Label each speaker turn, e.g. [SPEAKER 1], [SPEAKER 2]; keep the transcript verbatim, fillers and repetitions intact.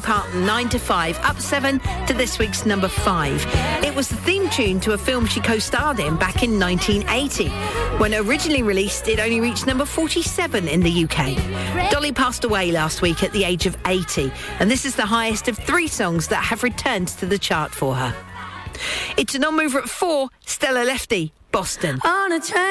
[SPEAKER 1] Carlton, nine to five, up seven to this week's number five. It was the theme tune to a film she co-starred in back in nineteen eighty. When originally released, it only reached number forty-seven in the U K. Dolly passed away last week at the age of eighty, and this is the highest of three songs that have returned to the chart for her. It's a non-mover at four, Stella Lefty, Boston.
[SPEAKER 2] On a train.